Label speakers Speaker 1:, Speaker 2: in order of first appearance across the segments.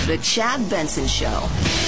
Speaker 1: The Chad Benson Show.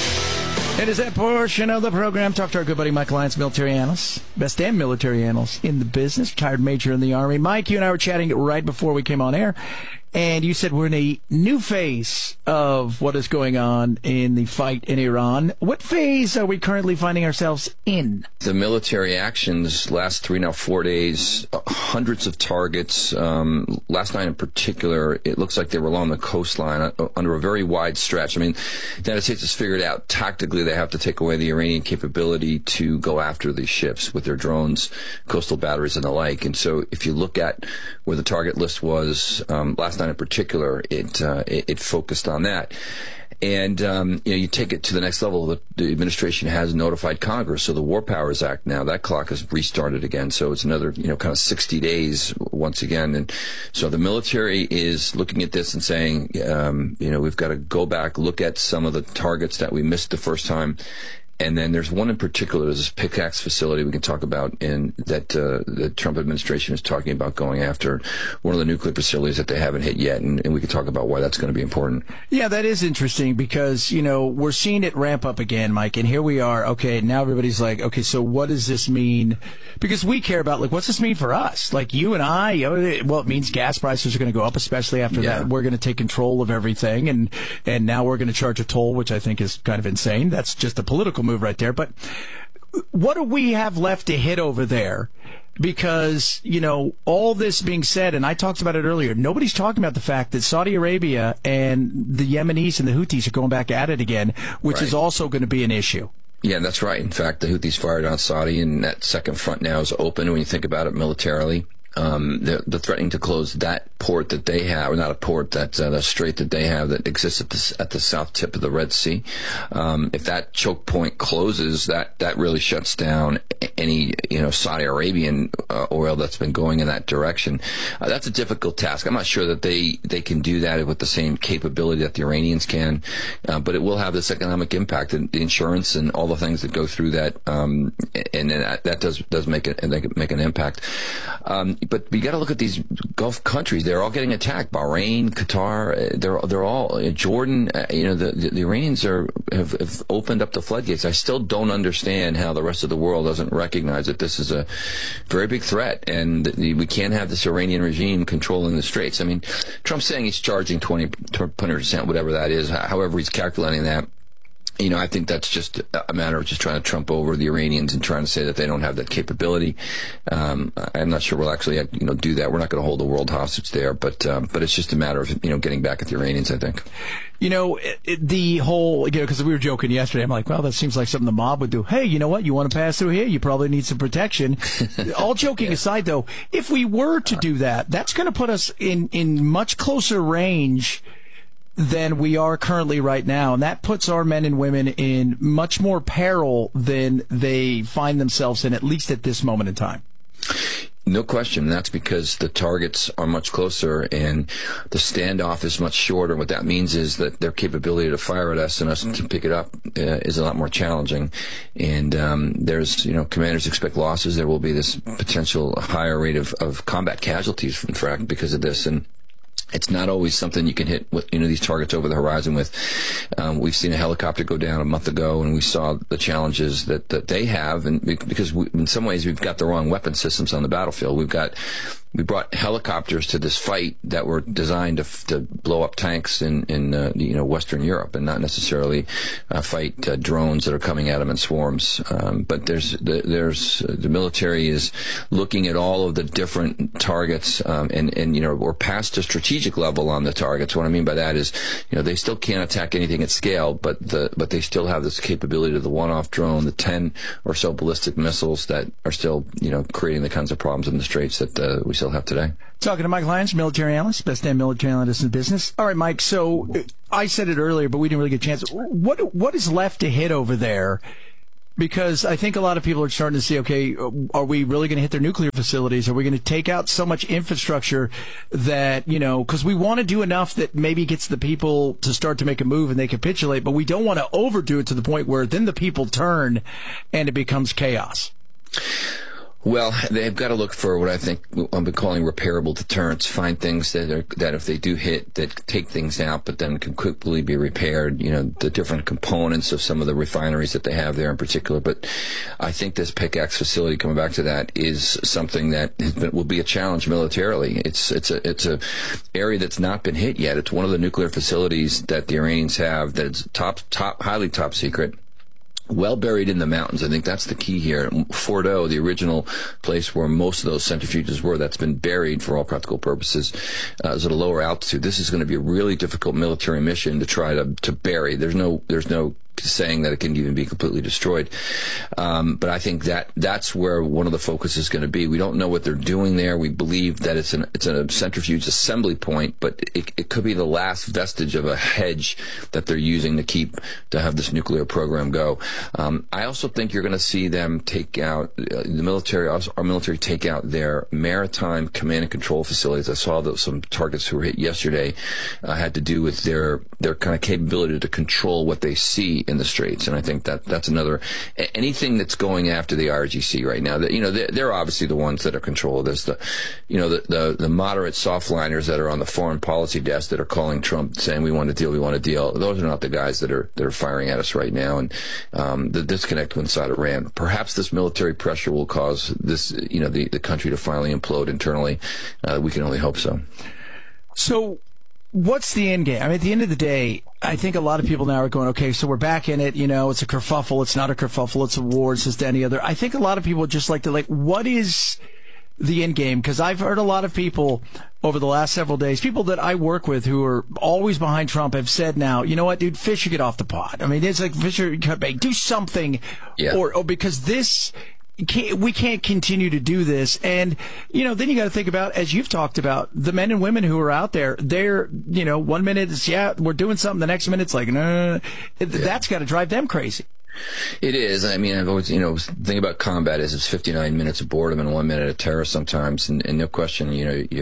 Speaker 2: It is that portion of the program. Talk to our good buddy Mike Lyons, military analyst, best damn military analyst in the business, retired major in the Army. Mike, you and I were chatting right before we came on air, and you said we're in a new phase of what is going on in the fight in Iran. What phase are we currently finding ourselves in?
Speaker 3: The military actions last 4 days, hundreds of targets. Last night in particular, it looks like they were along the coastline under a very wide stretch. I mean, the United States has figured out tactically they have to take away the Iranian capability to go after these ships with their drones, coastal batteries, and the like. And so if you look at where the target list was last night in particular, it focused on that. And, you take it to the next level. The administration has notified Congress. So the War Powers Act now, that clock has restarted again. So it's another, kind of 60 days once again. And so the military is looking at this and saying, we've got to go back, look at some of the targets that we missed the first time. And then there's one in particular, there's this Pickaxe facility we can talk about that the Trump administration is talking about going after, one of the nuclear facilities that they haven't hit yet. And we can talk about why that's going to be important.
Speaker 2: Yeah, that is interesting because, we're seeing it ramp up again, Mike. And here we are. Okay, now everybody's like, okay, so what does this mean? Because we care about, what's this mean for us? Like you and I, well, it means gas prices are going to go up, especially after that. We're going to take control of everything. And now we're going to charge a toll, which I think is kind of insane. That's just a political move right there. But what do we have left to hit over there? Because, all this being said, and I talked about it earlier, nobody's talking about the fact that Saudi Arabia and the Yemenis and the Houthis are going back at it again, which is also going to be an issue.
Speaker 3: Yeah, that's right. In fact, the Houthis fired on Saudi, and that second front now is open when you think about it militarily. They're threatening to close that port that they have, or not a port, that the strait that they have that exists at the south tip of the Red Sea. If that choke point closes, that really shuts down any Saudi Arabian oil that's been going in that direction. That's a difficult task. I'm not sure that they can do that with the same capability that the Iranians can, but it will have this economic impact and the insurance and all the things that go through that, and that does make an impact. But you got to look at these Gulf countries. They're all getting attacked. Bahrain, Qatar, they're all Jordan. The Iranians have opened up the floodgates. I still don't understand how the rest of the world doesn't recognize that this is a very big threat, and we can't have this Iranian regime controlling the straits. I mean, Trump's saying he's charging 20%, whatever that is, however he's calculating that. I think that's just a matter of just trying to trump over the Iranians and trying to say that they don't have that capability. I'm not sure we'll actually, do that. We're not going to hold the world hostage there, but it's just a matter of, getting back at the Iranians, I think.
Speaker 2: The whole, because we were joking yesterday, I'm like, well, that seems like something the mob would do. Hey, you know what? You want to pass through here? You probably need some protection. All joking aside, though, if we were to do that, that's going to put us in much closer range than we are currently right now. And that puts our men and women in much more peril than they find themselves in, at least at this moment in time.
Speaker 3: No question. That's because the targets are much closer and the standoff is much shorter. What that means is that their capability to fire at us and us to pick it up is a lot more challenging. And there's, commanders expect losses. There will be this potential higher rate of combat casualties, in fact, because of this. And it's not always something you can hit with, these targets over the horizon with. We've seen a helicopter go down a month ago, and we saw the challenges that they have, and because in some ways we've got the wrong weapon systems on the battlefield. We brought helicopters to this fight that were designed to blow up tanks in Western Europe, and not necessarily fight drones that are coming at them in swarms. But the military is looking at all of the different targets, and we're past the strategic level on the targets. What I mean by that is, they still can't attack anything at scale, but they still have this capability to the one-off drone, the 10 or so ballistic missiles that are still creating the kinds of problems in the straits that we still have today.
Speaker 2: Talking to Mike Lyons, military analyst, best damn military analyst in business. All right, Mike, so I said it earlier, but we didn't really get a chance. What is left to hit over there? Because I think a lot of people are starting to see, okay, are we really going to hit their nuclear facilities? Are we going to take out so much infrastructure that, because we want to do enough that maybe gets the people to start to make a move and they capitulate, but we don't want to overdo it to the point where then the people turn and it becomes chaos.
Speaker 3: Well, they've got to look for what I think I've been calling repairable deterrents. Find things that if they do hit, that take things out, but then can quickly be repaired. You know, the different components of some of the refineries that they have there in particular. But I think this PICAX facility, coming back to that, is something that will be a challenge militarily. It's a area that's not been hit yet. It's one of the nuclear facilities that the Iranians have that's highly top secret. Well buried in the mountains. I think that's the key here. Fordo, the original place where most of those centrifuges were, that's been buried for all practical purposes, is at a lower altitude. This is going to be a really difficult military mission to try to bury. There's no saying that it can even be completely destroyed. But I think that's where one of the focus is going to be. We don't know what they're doing there. We believe that it's a centrifuge assembly point, but it could be the last vestige of a hedge that they're using to have this nuclear program go. I also think you're going to see them take out our military take out their maritime command and control facilities. I saw that some targets who were hit yesterday had to do with their kind of capability to control what they see in the Straits, and I think that's another. Anything that's going after the IRGC right now, they're obviously the ones that are controlled. There's the moderate softliners that are on the foreign policy desk that are calling Trump saying we want a deal. Those are not the guys that are firing at us right now, and the disconnect inside Iran. Perhaps this military pressure will cause this, the country to finally implode internally. We can only hope so.
Speaker 2: So, what's the end game? I mean, at the end of the day, I think a lot of people now are going, okay, so we're back in it. It's a kerfuffle. It's not a kerfuffle. It's a war. It's just any other. I think a lot of people just like to what is the end game? Because I've heard a lot of people over the last several days, people that I work with who are always behind Trump have said now, you know what, dude, Fisher, get off the pot. I mean, it's like Fisher, do something,
Speaker 3: yeah.
Speaker 2: or because we can't continue to do this. And, then you got to think about, as you've talked about, the men and women who are out there, they're, 1 minute it's, we're doing something. The next minute it's like, no. That's got to drive them crazy.
Speaker 3: It is. I mean, I've always, the thing about combat is it's 59 minutes of boredom and 1 minute of terror sometimes. And no question,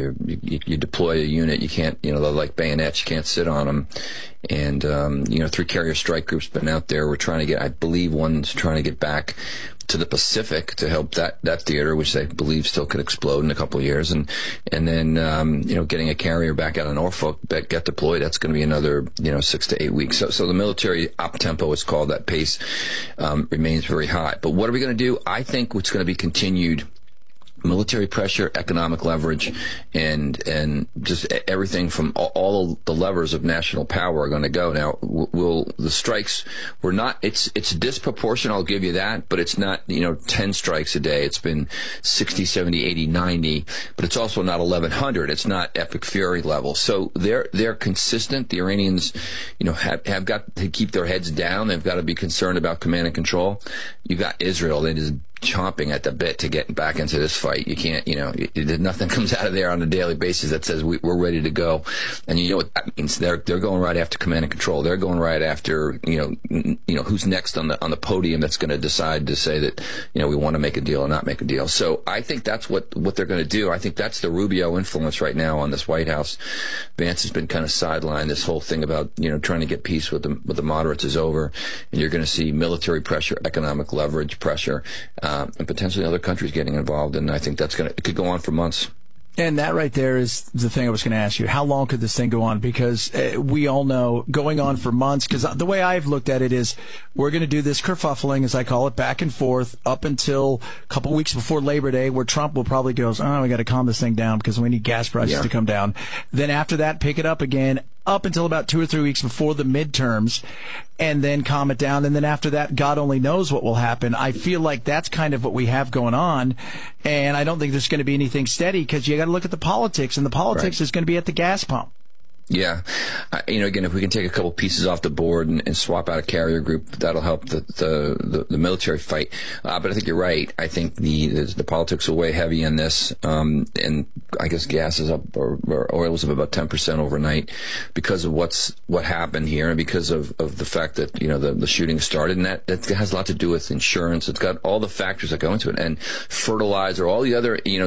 Speaker 3: you deploy a unit, you can't, they're like bayonets, you can't sit on them. And, 3 carrier strike groups been out there. We're trying to get, I believe one's trying to get back to the Pacific to help that theater, which they believe still could explode in a couple of years. And then, getting a carrier back out of Norfolk that get deployed, that's going to be another, 6 to 8 weeks. So the military op tempo is called, that pace, remains very high. But what are we going to do? I think what's going to be continued military pressure, economic leverage, and just everything from all the levers of national power are going to go. Now, the strikes were not, it's disproportionate, I'll give you that, but it's not, 10 strikes a day. It's been 60, 70, 80, 90, but it's also not 1,100. It's not epic fury level. So they're consistent. The Iranians, have got to keep their heads down. They've got to be concerned about command and control. You've got Israel. They just chomping at the bit to get back into this fight. You can't, nothing comes out of there on a daily basis that says we're ready to go. And you know what that means? They're going right after command and control. They're going right after, who's next on the podium that's going to decide to say that, we want to make a deal or not make a deal. So I think that's what they're going to do. I think that's the Rubio influence right now on this White House. Vance has been kind of sidelined. This whole thing about, trying to get peace with the moderates is over. And you're going to see military pressure, economic leverage pressure, and potentially other countries getting involved. And I think it could go on for months.
Speaker 2: And that right there is the thing I was going to ask you. How long could this thing go on? Because we all know going on for months, because the way I've looked at it is we're going to do this kerfuffling, as I call it, back and forth up until a couple weeks before Labor Day, where Trump will probably go, we got to calm this thing down because we need gas prices to come down. Then after that, pick it up again up until about 2 or 3 weeks before the midterms, and then calm it down. And then after that, God only knows what will happen. I feel like that's kind of what we have going on. And I don't think there's going to be anything steady because you got to look at the politics, and the politics is going to be at the gas pump.
Speaker 3: Yeah. Again, if we can take a couple pieces off the board and swap out a carrier group, that'll help the military fight. But I think you're right. I think the politics will weigh heavy on this. And I guess gas is up, or oil is up about 10% overnight because of what happened here, and because of the fact that, the shooting started, and that has a lot to do with insurance. It's got all the factors that go into it, and fertilizer, all the other,